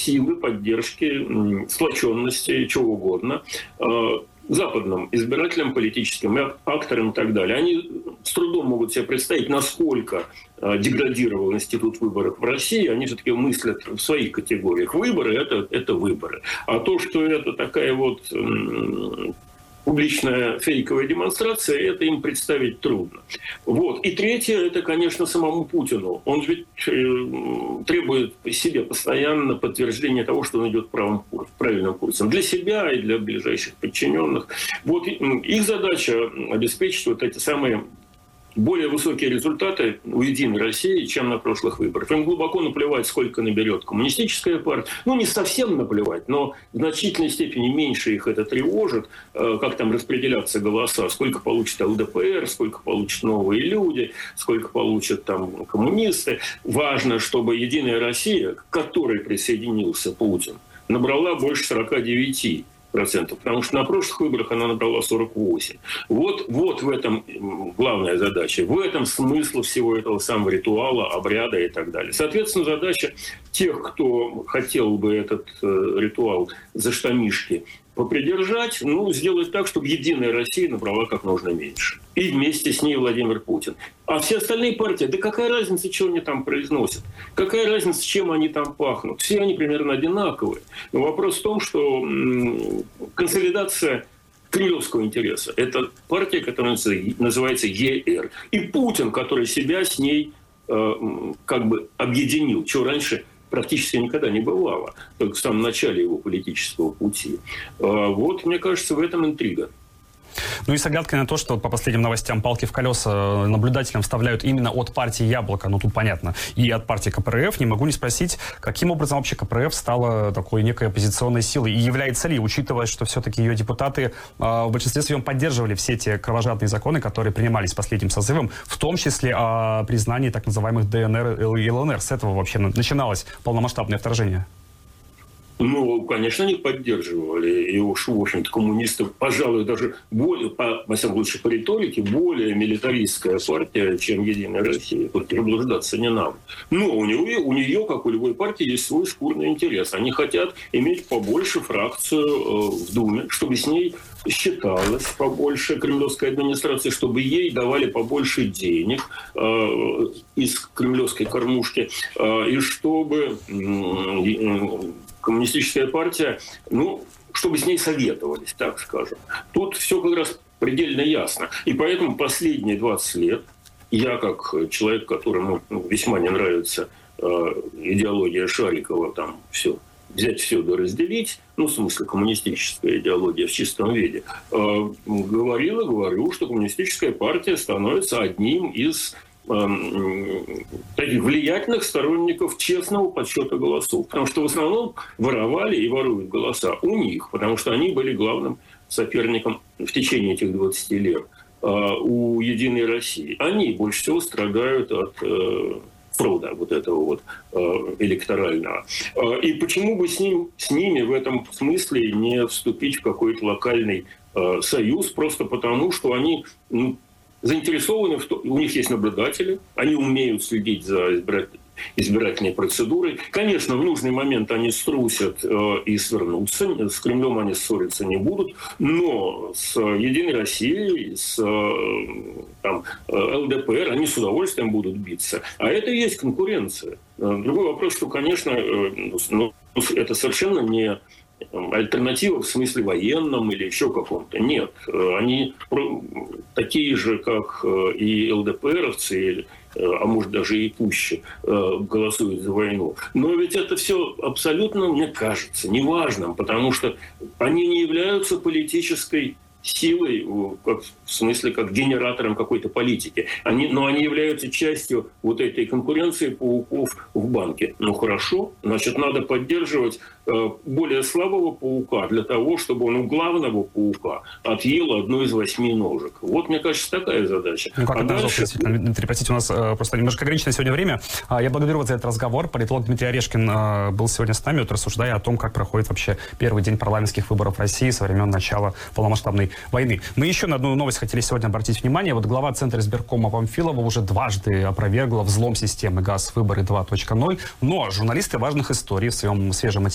силы, поддержки, сплоченности, чего угодно западным избирателям, политическим акторам и так далее. Они с трудом могут себе представить, насколько деградировал институт выборов в России. Они все-таки мыслят в своих категориях. Выборы – это выборы. А то, что это такая вот публичная фейковая демонстрация, это им представить трудно. Вот. И третье, это, конечно, самому Путину. Он ведь требует себе постоянно подтверждения того, что он идет правильным курсом. Для себя и для ближайших подчиненных. Вот их задача обеспечить вот эти самые более высокие результаты у «Единой России», чем на прошлых выборах. Им глубоко наплевать, сколько наберет коммунистическая партия. Ну, не совсем наплевать, но в значительной степени меньше их это тревожит, как там распределяться голоса, сколько получит ЛДПР, сколько получат новые люди, сколько получат там коммунисты. Важно, чтобы «Единая Россия», к которой присоединился Путин, набрала больше 49%. Потому что на прошлых выборах она набрала 48. Вот в этом главная задача. В этом смысл всего этого самого ритуала, обряда и так далее. Соответственно, задача тех, кто хотел бы этот ритуал за штанишки попридержать, сделать так, чтобы «Единая Россия» набрала как можно меньше. И вместе с ней Владимир Путин. А все остальные партии, да какая разница, что они там произносят? Какая разница, чем они там пахнут? Все они примерно одинаковые. Но вопрос в том, что консолидация кремлевского интереса – это партия, которая называется ЕР. И Путин, который себя с ней как бы объединил, чего раньше практически никогда не бывало, только в самом начале его политического пути. Вот, мне кажется, в этом интрига. Ну и с оглядкой на то, что по последним новостям палки в колеса наблюдателям вставляют именно от партии «Яблоко», тут понятно, и от партии КПРФ, не могу не спросить, каким образом вообще КПРФ стала такой некой оппозиционной силой, и является ли, учитывая, что все-таки ее депутаты в большинстве своем поддерживали все те кровожадные законы, которые принимались последним созывом, в том числе о признании так называемых ДНР и ЛНР. С этого вообще начиналось полномасштабное вторжение. Конечно, они поддерживали. И уж, в общем-то, коммунисты, пожалуй, даже более, во всяком случае, по риторике, более милитаристская партия, чем «Единая Россия». Тут заблуждаться не надо. Но у нее, как у любой партии, есть свой шкурный интерес. Они хотят иметь побольше фракцию в Думе, чтобы с ней считалось побольше кремлевской администрации, чтобы ей давали побольше денег из кремлевской кормушки, и чтобы коммунистическая партия, чтобы с ней советовались, так скажем. Тут все как раз предельно ясно. И поэтому последние 20 лет я, как человек, которому весьма не нравится идеология Шарикова, там все, взять все да разделить, в смысле коммунистическая идеология в чистом виде, говорил и говорю, что коммунистическая партия становится одним из таких влиятельных сторонников честного подсчета голосов. Потому что в основном воровали и воруют голоса у них, потому что они были главным соперником в течение этих 20 лет у «Единой России». Они больше всего страдают от фрода вот этого вот электорального. И почему бы с ними в этом смысле не вступить в какой-то локальный союз, просто потому, что они заинтересованы, у них есть наблюдатели, они умеют следить за избирательной процедурой. Конечно, в нужный момент они струсят и свернутся, с Кремлем они ссориться не будут, но с «Единой Россией, с ЛДПР они с удовольствием будут биться. А это и есть конкуренция. Другой вопрос, что, конечно, это совершенно не альтернатива в смысле военном или еще каком-то. Нет. Они такие же, как и ЛДПРовцы, а может даже и пуще, голосуют за войну. Но ведь это все абсолютно, мне кажется, неважным, потому что они не являются политической силой, в смысле, как генератором какой-то политики. Но они являются частью вот этой конкуренции пауков в банке. Хорошо, значит, надо поддерживать более слабого паука для того, чтобы он у главного паука отъел одну из 8 ножек. Вот, мне кажется, такая задача. Дмитрий, простите, у нас просто немножко ограничено сегодня время. Я благодарю вас за этот разговор. Политолог Дмитрий Орешкин был сегодня с нами, рассуждая о том, как проходит вообще первый день парламентских выборов России со времен начала полномасштабной войны. Мы еще на одну новость хотели сегодня обратить внимание. Вот глава Центра избиркома Памфилова уже дважды опровергла взлом системы ГАЗ-выборы 2.0. Но журналисты важных историй в своем свежем материале